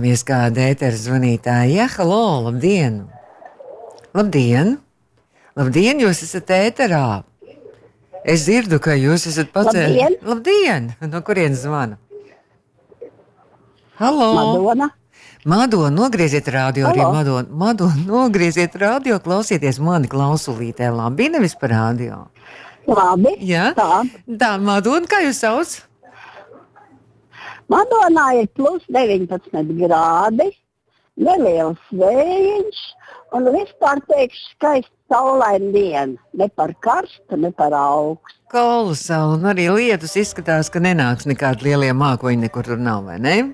klausāmies kāda ētera zvanītāja. Jā, halo, labdien! Labdien! Labdien, jūs esat ēterā! Es dzirdu, ka jūs esat pacēlis. Labdien! No kurienes zvana? Halo! Madona, nogrieziet radio arī, Madona, nogrieziet radio, klausieties mani klausulītē. Labi, nevis par radio. Labi, jā? Tā, Madona, kā jūs sauc? Madonā ir plus 19 grādi, neliels vējiņš un vispār teikšu skaisti saulaina diena. Ne par karstu, ne par augstu. Kolosāli, un arī lietus izskatās, ka nenāks nekādi lielie mākoņi, nekur tur nav, vai ne?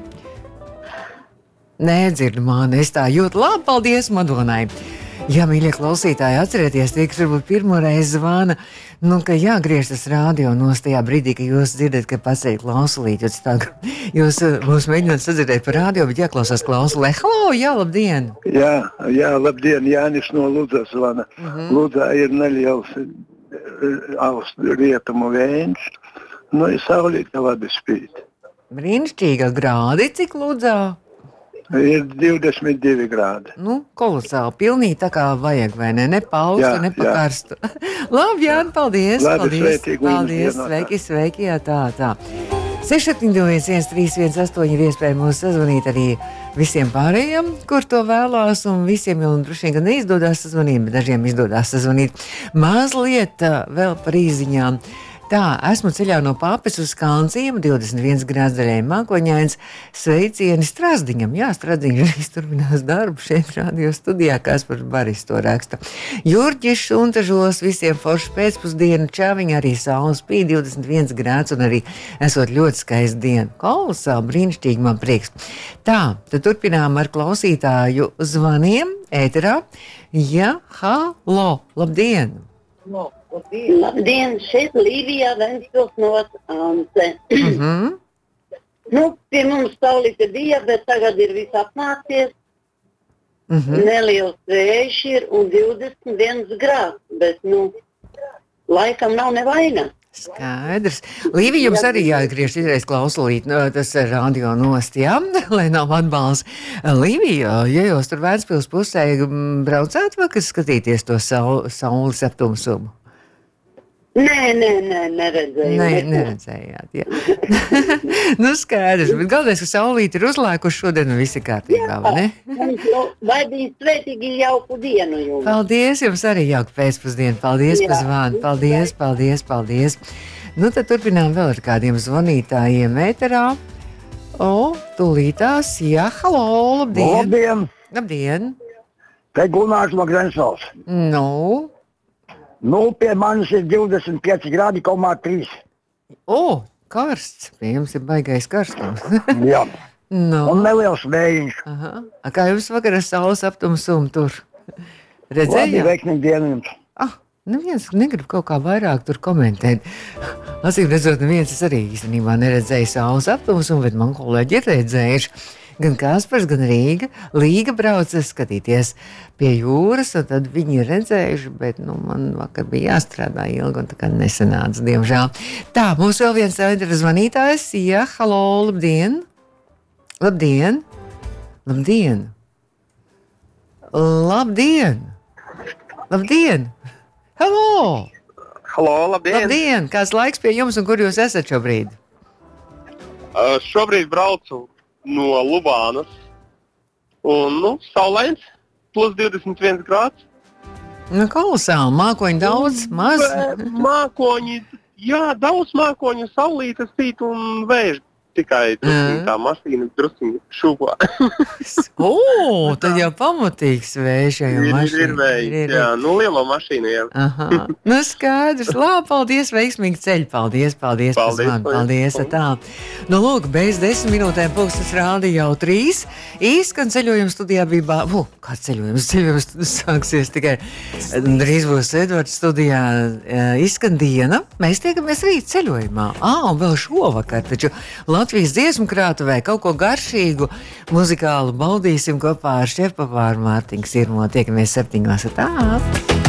Nedzirdu mani, es tā jūtu. Labi, paldies Madonai. Jā, mīļie klausītāji, atcerieties, tie, kas varbūt pirmoreiz zvana, ka jāgriež tas radio nos tajā brīdī, ka jūs dzirdat, ka paceļ klausulīt, jūs mūs mēģināt sadzirdēt par radio, bet jāklausās klausulē. Halo, jā, labdien! Jā, labdien, Jānis no Ludzas zvana. Ludzā ir neliels rietumu vējš, ir saulīta labi spīt. Brīnišķīga grādi, cik Ludzā? Ir 22 grādi. Kolosāli, pilnīgi tā kā vajag, vai ne? Ne pa augstu, ne pa karstu. Labi, Jāni, paldies. Labi, paldies, sveiki, jā, tā. 671-131-8 ir iespēja mūs sazvanīt arī visiem pārējiem, kur to vēlās, un visiem jau droši vien gan neizdodas sazvanīt, bet dažiem izdodas sazvanīt. Mazliet vēl par īziņām. Tā, esmu ceļā no Papes uz Kalnciem, 21 grāds daļai mākoņains, sveicieni Strazdiņam. Jā, Strazdiņš arī turpinās darbu šeit radio studijā, Kaspars Baris to raksta. Jurģis Šuntažos, visiem foršu pēcpusdienu, čāviņa arī saules spīd, 21 grāds un arī esot ļoti skaista diena. Kolosāli, brīnišķīgi, man prieks. Tā, tad turpinām ar klausītāju zvaniem, ēterā. Jā, halo, labdien! Labdien, šeit Līvijā Ventspils no Ance. Pie mums saulīte bija, bet tagad ir viss apmācies. Neliels vējš ir un 21 grāds, bet, laikam nav nevaina. Skaidrs. Līvija, jums arī jāatgriež izreiz klausulīt, tas ir radio nost, jā, lai nav atbalsts. Līvija, ja jūs tur Ventspils pusē braucāt vakar skatīties to saules aptumsumu? Nē, neredzēju. Neredzējāt, jā. Skaidrs, bet galvenais, ka saulīti ir uzlēkuši šodien un visi kārtībā, vai ne? Baidīs svētīgi jauku dienu jums. Paldies, jums arī jauku pēcpusdienu. Paldies par zvanu. Paldies. Tad turpinām vēl ar kādiem zvanītājiem ēterā. Tūlītās, jā, halo, labdien. Labdien. Te Gunārs no Grensvals. Pie manis ir 25 grādi, 3. Karsts. Pie jums ir baigais karstums. Jā. Un neliels vējiņš. Kā jums vakar ar saules aptumsumu tur? Redzējāt? Labi, veiksmīgi dienu jums. Neviens negrib kaut kā vairāk tur komentēt. Acīm redzot, neviens es arī īstenībā neredzēju saules aptumsumu, bet man kolēģi ir redzējuši. Gan Kaspars, gan Līga brauca skatīties pie jūras, un tad viņi ir redzējuši, bet man vakar bija jāstrādā ilgi, un tā kā nesanāca, diemžēl. Tā, mums vēl viens ētera zvanītājs. Jā, halo, labdien! Labdien! Halo! Halo, labdien! Labdien! Kāds laiks pie jums, un kur jūs esat šobrīd? Šobrīd braucu no Lubānas, un, saulains, plus 21 grāds. Kolosāli, mākoņi daudz, maz? Mākoņi, daudz mākoņu, saulītes spīt un vēž. Tikai tā mašīna drusciņi šūpā. Tad jau pamatīgs vējš jau mašīna. Ir vējš, jā, lielo mašīnu jau. Skaidrs, labi, paldies, veiksmīgi ceļi, paldies par zvanu, paldies, tā. Lūk, bez 10 minūtēm pulkstenis rāda jau 3, īskan ceļojums studijā bija, kāds ceļojums sāksies tikai, drīz būs Edvards studijā, izskan diena, mēs tiekamies rīt ceļojumā, un vēl šovakar, taču Latvijas dziesmu krātuvē kaut ko garšīgu, muzikālu baudīsim kopā ar šefpavāru Mārtiņu Sirmo. Tiekamies 7. Tā.